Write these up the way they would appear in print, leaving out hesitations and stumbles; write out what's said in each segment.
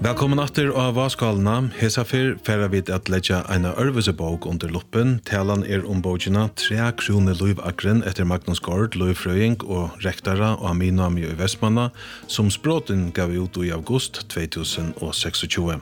Velkommen atter av Vaskalna. Hesa fyr færa vid at leggja eina ørvesebok under luppen. Talan bogjina 3 kroner Luivakren etter Magnus Gård, Luivfrøying og rektara og Aminami i Vestmanna, som språten gav ut i august 2026.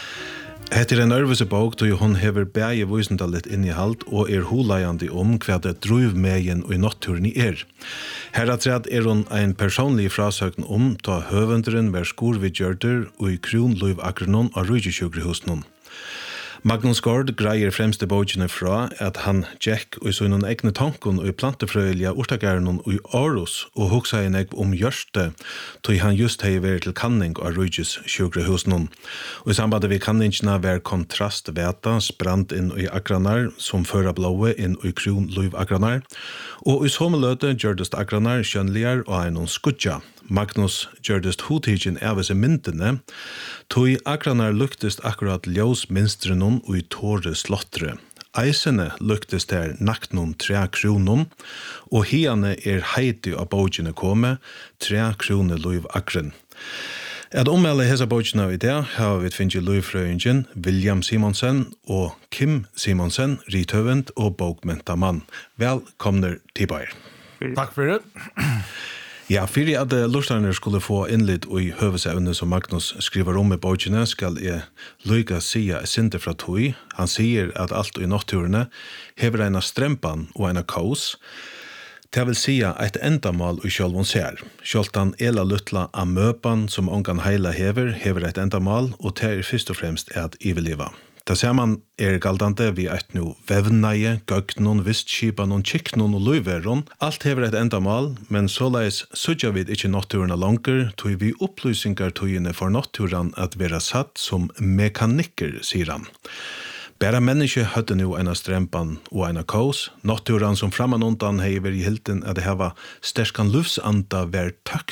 Heter en ørvesebok då hon hever bæge vuisendalit innihald og hulajandi hva det druvmegen og i naturen Heratræd hon ein personlig frasøgn ta høvenderen vær skorvidgjørder og i kron Luivakrenon og Rujisjukrehusen. Magnus Gård greier fremste bogene fra at han gikk og så noen egne tankon og i plantefrøyelige ortagæren og i Aarhus og hoksa en egg Hjørste, tog han just hei vært til kanning av Rujis sjukrehusen. Og i samband med kanningene var kontrastveta sprant inn i akranar som fører blåe inn i kron Luivakranar, og i sommeløte gjørdest akranar skjønligar og einon skudja. Magnus gjørdest hotigen av seg myndene, tog akranar luktest akkurat ljøsminstrenon og i tåre slottre. Eisene luktest der naktnon 3 kronon, og hiane heiti av bogene komme 3 kroner Luivakren. At ommelde hesa bogene av det har vi finnet Luivfrøyingen, William Simonsen og Kim Simonsen, rithøvend og bogmentamann. Velkomner til Bayer. Takk for det. Ja, fyrir at lortarne skulle få innlitt i høvesevne som Magnus skriver i bogene, skal jeg lyga sia sinte fra tog. Han sier at alt i natturene hever eina strempan og eina kaos. Det vil sia et endamal i sjølvun ser. Sjøltan ela luttla amøpan som ongan heila hever et endamal, og det først og fremst at iveliva. Det ser man galdande vi et nu vevneie, gøgnon, vistskipanon, kiknon og luiveron. Alt hever et endamal, men såleis sudja vi ikkje natturene langer, tog vi opplysningar togene for natturen at vera satt som mekanikker, sier han. Bæra menneske høtte nu ena strempan og ena kaos. Natturen som framan undan hever i hilden at det heva sterskan lufsanda vær